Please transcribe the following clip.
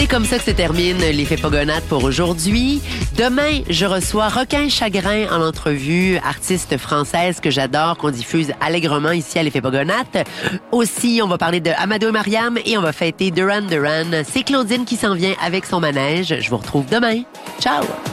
comme ça que se termine l'effet Pogonate pour aujourd'hui. Demain, je reçois Requin Chagrin en entrevue, artiste française que j'adore, qu'on diffuse allègrement ici à l'effet Pogonate. Aussi, on va parler de Amadou et Mariam et on va fêter Duran Duran. C'est Claudine qui s'en vient avec son manège. Je vous retrouve demain. Ciao!